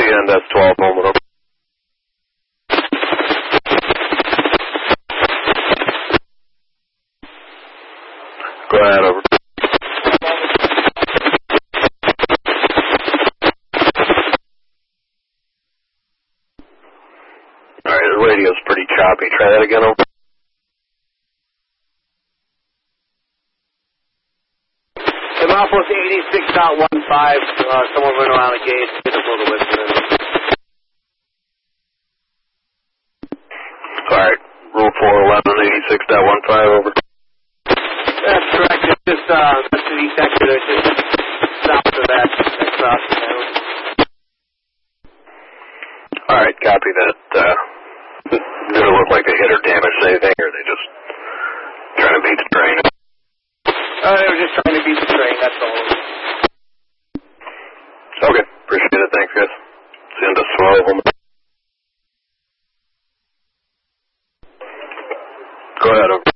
CNS 12 moment over. Go ahead, over. Alright, the radio's pretty choppy. Try that again, over. I'm off with 86.15. Someone went around the gate to get a little bit. Alright, rule 411, 86.15, over. That's correct. It's just the detector. It's just south of that cross the channel. Alright, copy that. Did it look like they hit or damaged anything, or they just trying to beat the train? They were just trying to beat the train, that's all. Okay, appreciate it. Thanks, guys. Send us 12. Go ahead, over.